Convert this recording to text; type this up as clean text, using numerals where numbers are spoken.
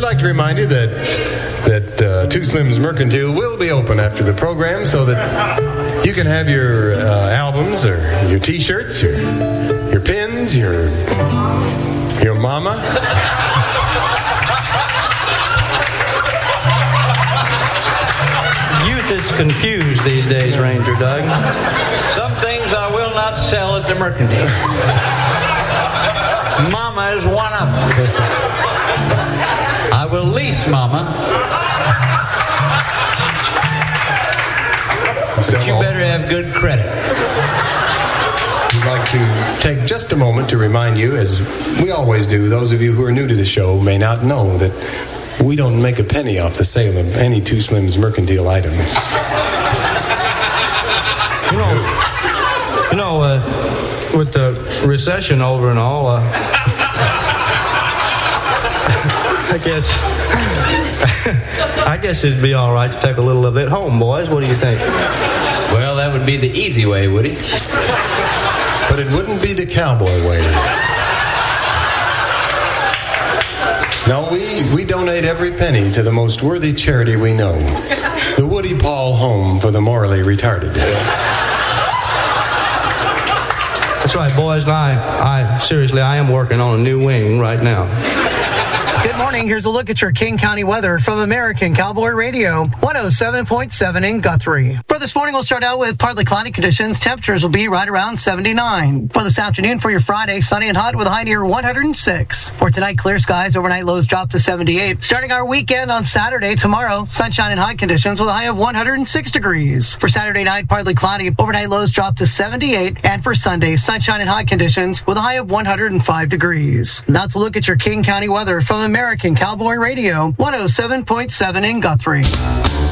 like to remind you that Two Slims Mercantile will be open after the program so that you can have your albums or your T-shirts, your pins, your mama. Youth is confused these days, Ranger Doug. Some things I will not sell at the Mercantile. Mama is one of them. I will lease Mama. But you better have good credit. We'd like to take just a moment to remind you, as we always do, those of you who are new to the show may not know that we don't make a penny off the sale of any Two Slims Mercantile items. You know, with the recession over and all, I guess it'd be all right to take a little of it home, boys. What do you think? Well, that would be the easy way, Woody. But it wouldn't be the cowboy way. No, we donate every penny to the most worthy charity we know, the Woody Paul Home for the Morally Retarded. That's right, boys. And I seriously, I am working on a new wing right now. Good morning. Here's a look at your King County weather from American Cowboy Radio, 107.7 in Guthrie. For this morning, we'll start out with partly cloudy conditions. Temperatures will be right around 79. For this afternoon, for your Friday, sunny and hot with a high near 106. For tonight, clear skies, overnight lows drop to 78. Starting our weekend on Saturday, tomorrow, sunshine and high conditions with a high of 106 degrees. For Saturday night, partly cloudy, overnight lows drop to 78. And for Sunday, sunshine and high conditions with a high of 105 degrees. And that's a look at your King County weather from American Cowboy Radio, 107.7 in Guthrie.